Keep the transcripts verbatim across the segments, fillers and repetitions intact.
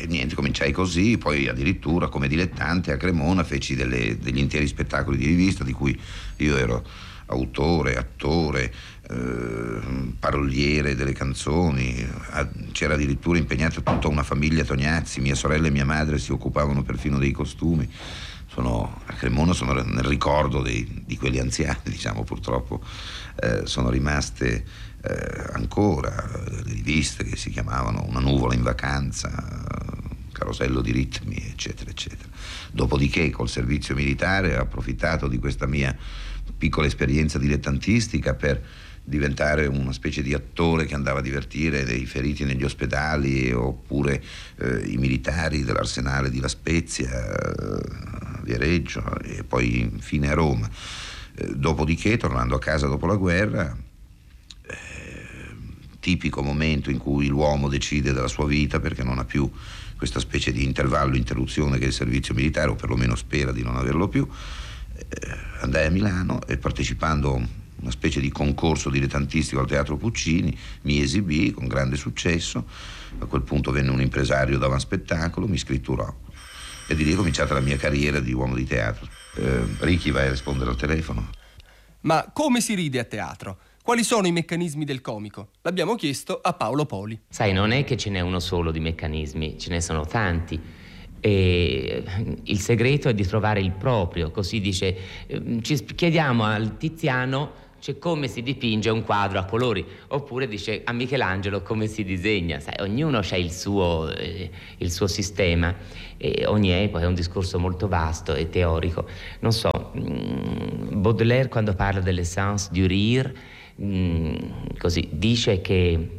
niente, cominciai così, poi addirittura come dilettante a Cremona feci delle, degli interi spettacoli di rivista di cui io ero autore, attore, eh, paroliere delle canzoni. C'era addirittura impegnata tutta una famiglia Tognazzi, mia sorella e mia madre si occupavano perfino dei costumi. Sono, a Cremona sono nel ricordo dei, di quelli anziani, diciamo, purtroppo eh, sono rimaste eh, ancora le riviste che si chiamavano Una nuvola in vacanza, Carosello di ritmi, eccetera, eccetera. Dopodiché col servizio militare ho approfittato di questa mia piccola esperienza dilettantistica per diventare una specie di attore che andava a divertire dei feriti negli ospedali, oppure eh, i militari dell'arsenale di La Spezia, eh, Viareggio, e poi infine a Roma. Eh, dopodiché, tornando a casa dopo la guerra, eh, tipico momento in cui l'uomo decide della sua vita perché non ha più questa specie di intervallo, interruzione che è il servizio militare, o perlomeno spera di non averlo più, eh, andai a Milano e, partecipando a una specie di concorso dilettantistico al Teatro Puccini, mi esibì con grande successo. A quel punto venne un impresario d'avanspettacolo, mi scritturò e di lì è cominciata la mia carriera di uomo di teatro. Eh, Ricky, vai a rispondere al telefono. Ma come si ride a teatro? Quali sono i meccanismi del comico? L'abbiamo chiesto a Paolo Poli. Sai, non è che ce n'è uno solo di meccanismi, ce ne sono tanti. E il segreto è di trovare il proprio. Così dice, ci chiediamo al Tiziano, cioè, come si dipinge un quadro a colori, oppure dice a Michelangelo come si disegna. Sai, ognuno ha il suo, eh, il suo sistema, e ogni epoca è un discorso molto vasto e teorico. Non so, mh, Baudelaire, quando parla dell'essence du rire, mh, così dice che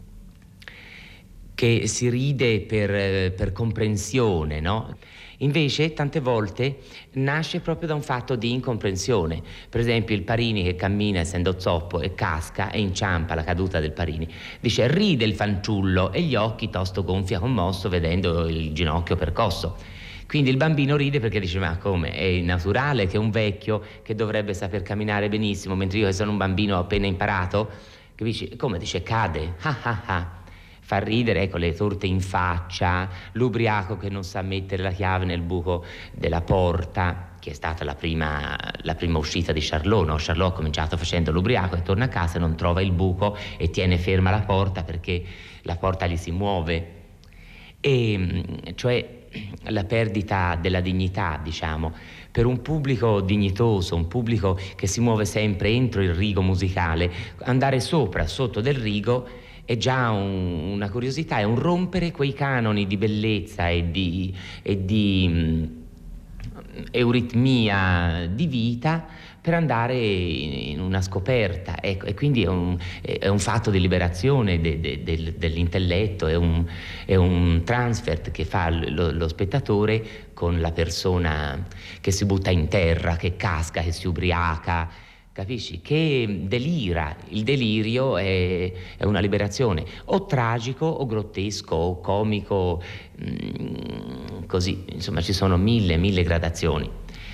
che si ride per, per comprensione, no? Invece tante volte nasce proprio da un fatto di incomprensione. Per esempio il Parini che cammina essendo zoppo e casca e inciampa la caduta del Parini. Dice ride il fanciullo e gli occhi tosto gonfia commosso vedendo il ginocchio percosso. Quindi il bambino ride perché dice ma come, è naturale che un vecchio che dovrebbe saper camminare benissimo, mentre io che sono un bambino ho appena imparato, capisci? Come dice cade, ah ah ah. Fa ridere, ecco, le torte in faccia, l'ubriaco che non sa mettere la chiave nel buco della porta, che è stata la prima, la prima uscita di Charlot, no? Charlot ha cominciato facendo l'ubriaco e torna a casa e non trova il buco e tiene ferma la porta perché la porta gli si muove. E cioè la perdita della dignità, diciamo, per un pubblico dignitoso, un pubblico che si muove sempre entro il rigo musicale, andare sopra, sotto del rigo è già un, una curiosità, è un rompere quei canoni di bellezza e di, e di mh, euritmia di vita per andare in una scoperta, ecco, e quindi è un, è un fatto di liberazione de, de, de, dell'intelletto, è un, è un transfert che fa lo, lo spettatore con la persona che si butta in terra, che casca, che si ubriaca, capisci? Che delira. Il delirio è, è una liberazione, o tragico o grottesco o comico, mh, così, insomma ci sono mille, mille gradazioni.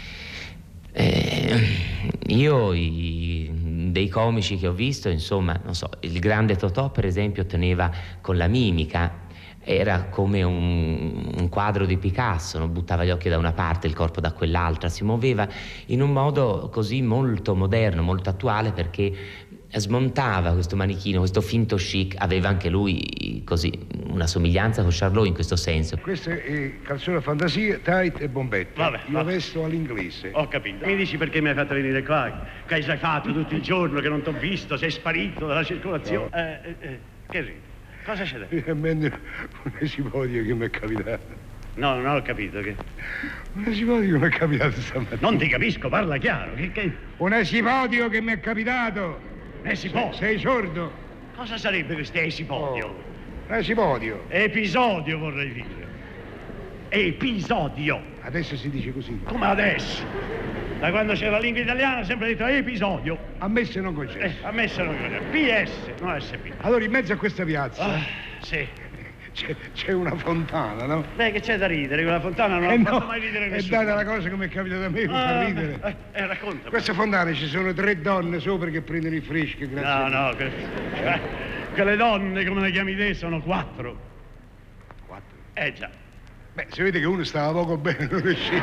Eh, io i, dei comici che ho visto, insomma, non so, il grande Totò per esempio teneva con la mimica. Era come un, un quadro di Picasso, non buttava gli occhi da una parte, il corpo da quell'altra, si muoveva in un modo così molto moderno, molto attuale, perché smontava questo manichino, questo finto chic. Aveva anche lui così una somiglianza con Charlot in questo senso. Questa è canzone fantasia, tight e bombette. Vabbè, io vabbè. vesto all'inglese. Ho capito. Mi dici perché mi hai fatto venire qua? Che hai fatto tutto il giorno, che non t'ho visto, sei sparito dalla circolazione. No. Eh, eh, eh, che ridi? Cosa c'è da dire? Finalmente un esipodio che mi è capitato. No, non ho capito che... Un esipodio che mi è capitato stamattina. Non ti capisco, parla chiaro. Che, che... Un esipodio che mi è capitato. Esipodio? Sei sordo? Cosa sarebbe questo esipodio? Oh, un esipodio. Episodio vorrei dire. Episodio. Adesso si dice così. Come adesso? Da quando c'è la lingua italiana sempre detto episodio. A me se non concesso. Eh, a me se non concesso. P S, non S P. Allora in mezzo a questa piazza Ah, sì. c'è, c'è una fontana, no? Beh, che c'è da ridere? Quella fontana non eh ha no, fatto mai ridere è nessuno. data la cosa che mi è capitata a me, mi Ah, fa ridere. Eh, eh, racconta. Questa fontana ci sono tre donne sopra che prendono i freschi, grazie. No, a Dio. no, que... eh, quelle donne, come le chiami te, sono quattro. Quattro. Eh già. Beh, si vede che uno stava poco bene, non riusciva.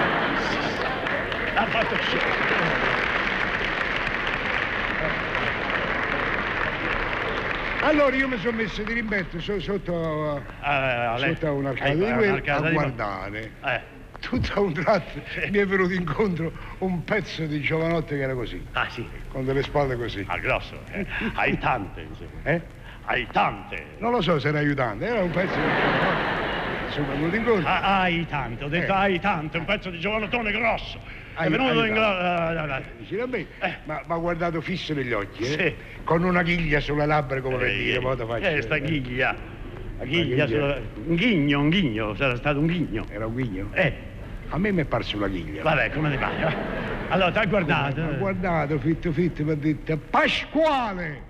Ha fatto scemo. Allora io mi sono messo di rimbetto so, sotto, Ah, lei- sotto un'arcata ecco, di quella un'arcata a di- guardare. Eh. Tutto a un tratto mi è venuto incontro un pezzo di giovanotte che era così, Ah, sì. con delle spalle così. Ah, grosso. Eh. Hai tante, insomma. Eh? Hai tante. Non lo so se era aiutante, era un pezzo di giovanotte. Insomma, è venuto incontro. Ah, hai tante, ho detto Eh. hai tante, un pezzo di giovanottone grosso. È Hai- venuto hai in grosso. Dici da me, Eh. ma mi ha guardato fisso negli occhi, eh? Sì. Con una ghiglia sulle labbra come per dire, mo te faccio. Eh, sta ghiglia. La ghiglia, ghiglia. sulla- un ghigno, un ghigno, sarà stato un ghigno. Era un ghigno? Eh, A me mi è parso una ghiglia. vabbè, come ti pare? va? Allora, ti ha guardato. Mi ha guardato, fitto fitto, mi ha detto, Pasquale!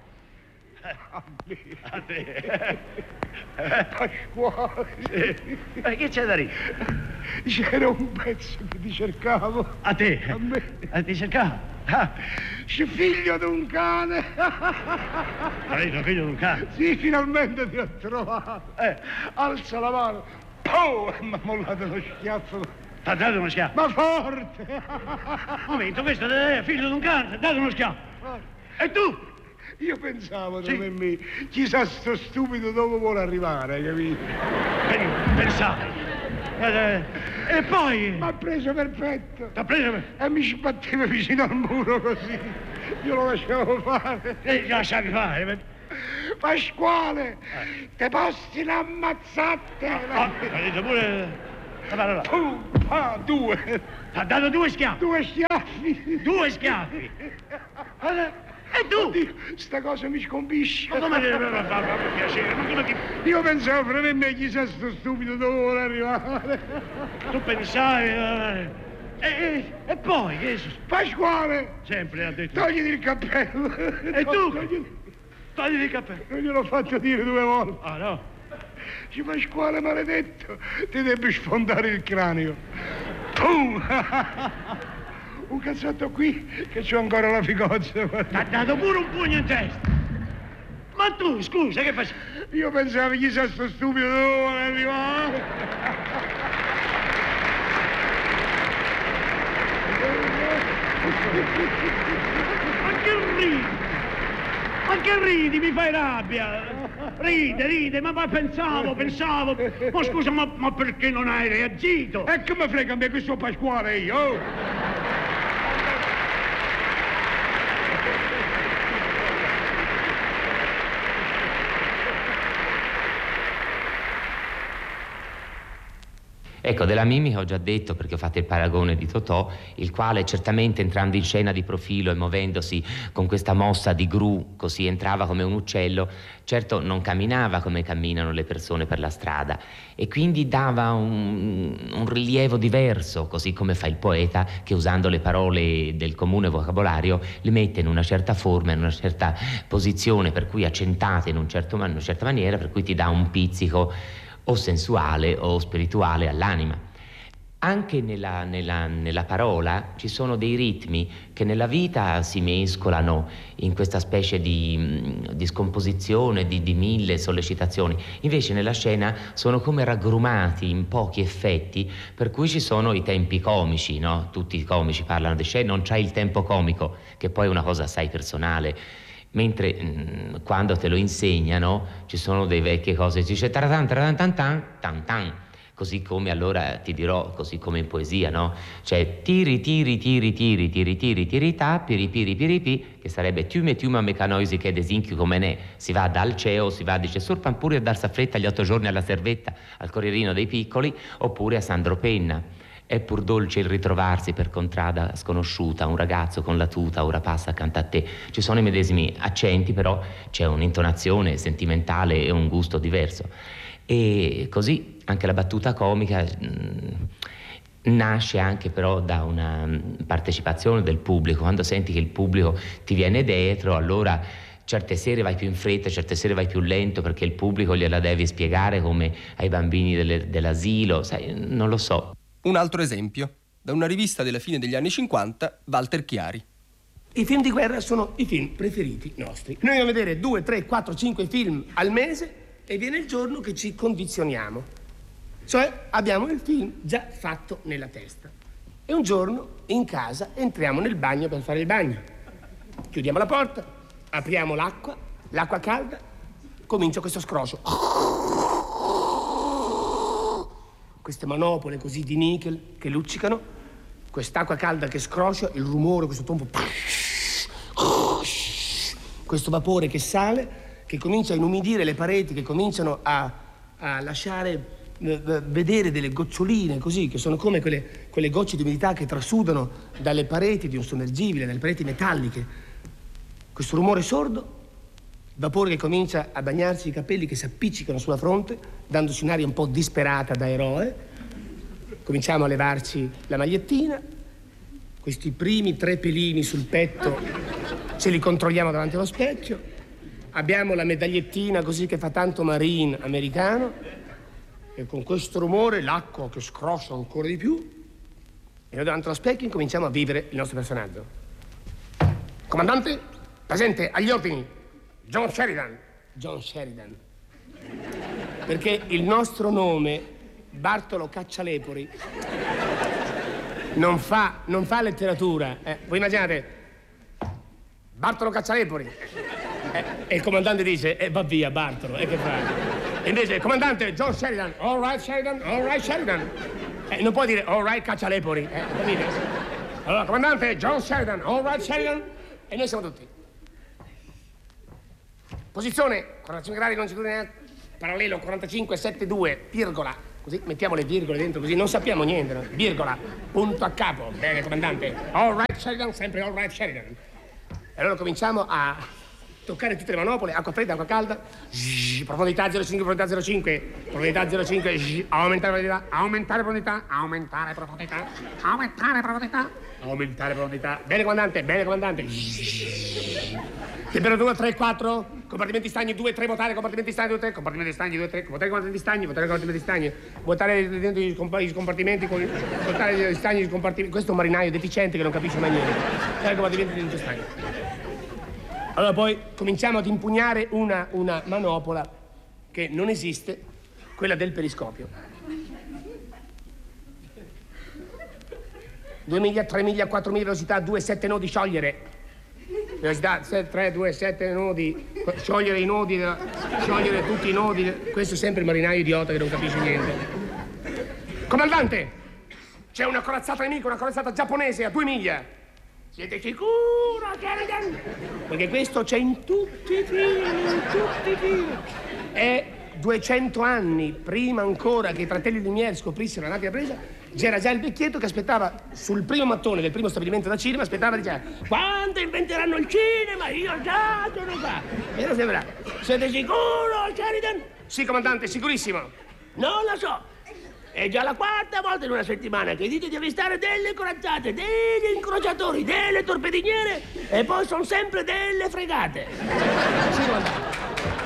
A te. Pasquale! Sì. Eh, che c'è da ridere? C'era un pezzo che ti cercavo. A te? A me. Eh, ti cercavo? Ah, Sei figlio di un cane! sei figlio di un cane. Sì, finalmente ti ho trovato! Eh, Alza la mano! Poh! Mi ha mollato lo schiaffo! ti ha dato uno schiaffo. Ma forte! Un momento, questo è figlio di un cane, ti ha dato uno schiaffo. E tu? Io pensavo tra Sì. me e me, chissà sto stupido dove vuole arrivare, hai capito? Pen- Pensavi. Eh, eh, E poi? Mi ha preso per petto Ti ha preso per... e mi sbatteva vicino al muro così. Io lo lasciavo fare. E li lasciavi fare. Pasquale, te posti ammazzate! Ah, ha detto pure... la parola. Pum, pa, due, Ti ha dato due schiaffi. due schiaffi. Due schiaffi. Eh, E tu? Oddio, sta cosa mi scompisce. Ma come ti fa fa piacere? Ma come ti... Io pensavo fra me e me chissà sto stupido dove vuole arrivare. Tu pensavi... eh, E, e, e poi, che è successo? Pasquale, Sempre ha detto... togliti il cappello. E tu? Togliti- Togli il cappello. Non gliel'ho fatto dire due volte. Ah, no? Dice, Pasquale maledetto, ti devi sfondare il cranio. Pum! Un cazzotto qui, che c'ho ancora la ficozza. Ti ha guarda. dato pure un pugno in testa. Ma tu, scusa, che facevi? Io pensavo, chissà sto stupido dove vuole arrivare. Ma che ridi? Ma che ridi? Mi fai rabbia? Ride, ride, ma, ma pensavo, pensavo. Ma scusa, ma, ma perché non hai reagito? E che mi frega a me questo Pasquale io? oh? Ecco, della mimica ho già detto, perché ho fatto il paragone di Totò, il quale certamente entrando in scena di profilo e muovendosi con questa mossa di gru, così entrava come un uccello, certo non camminava come camminano le persone per la strada e quindi dava un, un rilievo diverso, così come fa il poeta che usando le parole del comune vocabolario le mette in una certa forma, in una certa posizione, per cui accentate in un certo, in una certa maniera, per cui ti dà un pizzico o sensuale o spirituale all'anima. Anche nella, nella, nella parola ci sono dei ritmi che nella vita si mescolano in questa specie di, di scomposizione, di, di mille sollecitazioni. Invece nella scena sono come raggrumati in pochi effetti, per cui ci sono i tempi comici, no? Tutti i comici parlano di scena, non c'hai il tempo comico, che poi è una cosa assai personale. Mentre mh, quando te lo insegnano ci sono delle vecchie cose, si dice taratan, taratan, tan, tan, tan, tan. Così come allora ti dirò, così come in poesia, no? Cioè tiri, tiri, tiri, tiri, tiri, tiri, tiri, ta, piri, piri, piri, pi, che sarebbe tiume, tiuma, mecanoisi, che desinchio come ne. Si va dal ceo, si va, dice, surpan pure a darsi fretta gli otto giorni alla servetta, al Corrierino dei Piccoli, oppure a Sandro Penna. È pur dolce il ritrovarsi per contrada sconosciuta, un ragazzo con la tuta ora passa accanto a te. Ci sono i medesimi accenti, però c'è un'intonazione sentimentale e un gusto diverso. E così anche la battuta comica mh, nasce anche però da una partecipazione del pubblico. Quando senti che il pubblico ti viene dietro, allora certe sere vai più in fretta, certe sere vai più lento, perché il pubblico gliela devi spiegare come ai bambini delle, dell'asilo, sai, non lo so. Un altro esempio, da una rivista della fine degli anni cinquanta, Walter Chiari. I film di guerra sono i film preferiti nostri. Noi andiamo a vedere due, tre, quattro, cinque film al mese e viene il giorno che ci condizioniamo. Cioè abbiamo il film già fatto nella testa. E un giorno in casa entriamo nel bagno per fare il bagno. Chiudiamo la porta, apriamo l'acqua, l'acqua calda, comincia questo scroscio. Queste manopole così di nickel che luccicano, quest'acqua calda che scroscia, il rumore, questo tonfo, questo vapore che sale, che comincia a inumidire le pareti, che cominciano a, a lasciare eh, vedere delle goccioline così, che sono come quelle, quelle gocce di umidità che trasudano dalle pareti di un sommergibile, dalle pareti metalliche. Questo rumore sordo, vapore che comincia a bagnarsi i capelli che si appiccicano sulla fronte, dandosi un'aria un po' disperata da eroe. Cominciamo a levarci la magliettina, questi primi tre pelini sul petto ce li controlliamo davanti allo specchio, abbiamo la medagliettina così che fa tanto marine americano e con questo rumore l'acqua che scroscia ancora di più e noi davanti allo specchio incominciamo a vivere il nostro personaggio. Comandante, presente agli ordini. John Sheridan. John Sheridan. Perché il nostro nome, Bartolo Caccialepori, non fa, non fa letteratura. Eh, voi immaginate, Bartolo Caccialepori. Eh, e il comandante dice, eh, va via Bartolo, e che fa? E invece, comandante, John Sheridan. All right, Sheridan, all right, Sheridan. Eh, non può dire, all right, Caccialepori. Eh, capite? Allora, comandante, John Sheridan, all right, Sheridan. E noi siamo tutti. Posizione, quarantacinque gradi, longitudine, parallelo, quarantacinque, sette, due, virgola. Così mettiamo le virgole dentro, così non sappiamo niente, no? Virgola, punto a capo. Bene, comandante. All right, Sheridan, sempre all right, Sheridan. E allora cominciamo a toccare tutte le manopole, acqua fredda, acqua calda. Zzz, profondità zero virgola cinque, profondità zero virgola cinque, profondità zero virgola cinque, zzz, aumentare profondità, aumentare profondità, aumentare profondità, aumentare profondità, aumentare profondità. Bene, comandante, bene, comandante. Zzz. Temperatura tre, quattro, compartimenti stagni due, tre, votare, compartimenti stagni due, tre, compartimenti stagni due, tre, votare compartimenti stagni, votare compartimenti stagni, votare dentro i compartimenti, con, votare gli stagni, i compartimenti. Questo è un marinaio deficiente che non capisce mai niente. Votare compartimenti dentro i stagni. Allora poi cominciamo ad impugnare una, una manopola che non esiste, quella del periscopio. Due miglia, tre miglia, quattro miglia, velocità, due, sette nodi, sciogliere. Velocità tre, due, sette nodi, sciogliere i nodi, sciogliere tutti i nodi. Questo è sempre il marinaio idiota che non capisce niente. Comandante, c'è una corazzata nemica, una corazzata giapponese a due miglia. Siete sicuro, Sheridan? Perché questo c'è in tutti i film, in tutti i film. È duecento anni prima ancora che i fratelli Lumière scoprissero la nave presa. C'era già il vecchietto che aspettava sul primo mattone del primo stabilimento da cinema, aspettava e diceva: quando inventeranno il cinema, io già sono qua. E lo sembra. Siete sicuro, Sheridan? Sì, comandante, sicurissimo. Non lo so. È già la quarta volta in una settimana che dite di avvistare delle corazzate, degli incrociatori, delle torpediniere e poi sono sempre delle fregate. Sì, comandante.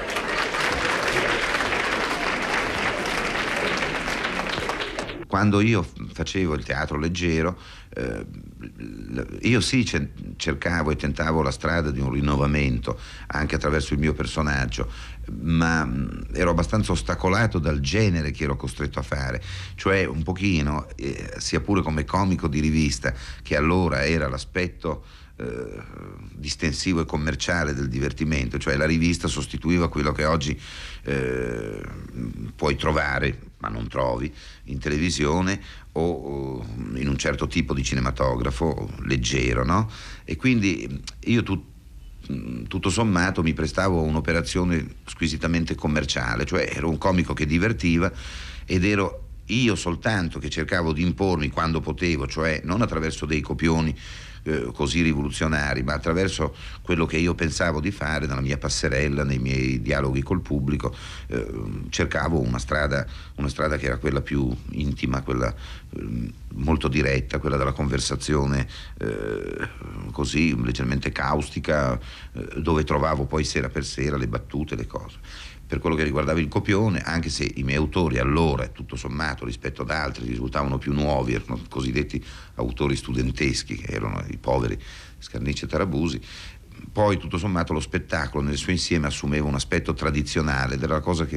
Quando io facevo il teatro leggero, eh, io sì cercavo e tentavo la strada di un rinnovamento anche attraverso il mio personaggio, ma ero abbastanza ostacolato dal genere che ero costretto a fare, cioè un pochino, eh, sia pure come comico di rivista, che allora era l'aspetto eh, distensivo e commerciale del divertimento, cioè la rivista sostituiva quello che oggi eh, puoi trovare, ma non trovi, in televisione o, o in un certo tipo di cinematografo leggero, no? E quindi io tut, tutto sommato mi prestavo a un'operazione squisitamente commerciale, cioè ero un comico che divertiva ed ero io soltanto che cercavo di impormi quando potevo, cioè non attraverso dei copioni eh, così rivoluzionari, ma attraverso quello che io pensavo di fare nella mia passerella, nei miei dialoghi col pubblico. Eh, cercavo una strada, una strada che era quella più intima, quella eh, molto diretta, quella della conversazione eh, così leggermente caustica, eh, dove trovavo poi sera per sera le battute, le cose. Per quello che riguardava il copione, anche se i miei autori allora, tutto sommato, rispetto ad altri, risultavano più nuovi, erano cosiddetti autori studenteschi, che erano i poveri Scarnicci e Tarabusi, poi tutto sommato lo spettacolo nel suo insieme assumeva un aspetto tradizionale ed era la cosa che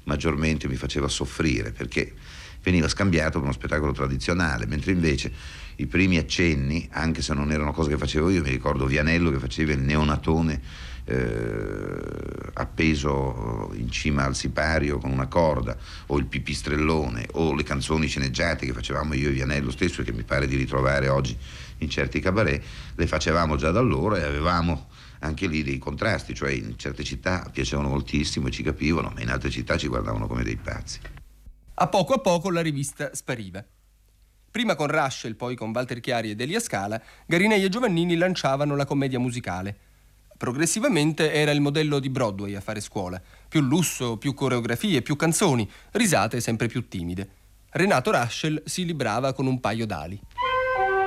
maggiormente mi faceva soffrire, perché veniva scambiato per uno spettacolo tradizionale, mentre invece i primi accenni, anche se non erano cose che facevo io, mi ricordo Vianello che faceva il neonatone eh, appeso in cima al sipario con una corda, o il pipistrellone, o le canzoni sceneggiate che facevamo io e Vianello stesso e che mi pare di ritrovare oggi in certi cabaret, le facevamo già da allora e avevamo anche lì dei contrasti, cioè in certe città piacevano moltissimo e ci capivano, ma in altre città ci guardavano come dei pazzi. A poco a poco la rivista spariva. Prima con Raschel, poi con Walter Chiari ed Elia Scala, Garinei e Giovannini lanciavano la commedia musicale. Progressivamente era il modello di Broadway a fare scuola. Più lusso, più coreografie, più canzoni, risate sempre più timide. Renato Raschel si librava con un paio d'ali.